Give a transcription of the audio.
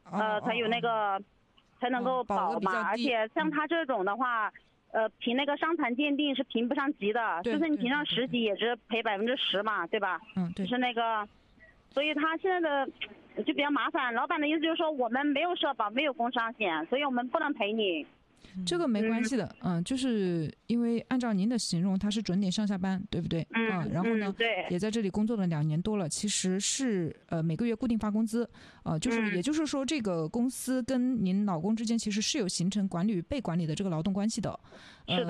才有那个才能够保嘛。而且像他这种的话，评那个伤残鉴定是评不上级的，就是你评上10级也是赔10%嘛，对吧？ 对。 就是那个，所以他现在的就比较麻烦。老板的意思就是说，我们没有社保，没有工伤险，所以我们不能赔你。 这个没关系的，就是因为按照您的形容，他是准点上下班，对不对？然后呢， 对， 也在这里工作了2年多了，其实是每个月固定发工资，就是也就是说，这个公司跟您老公之间其实是有形成管理与被管理的这个劳动关系的， 是的。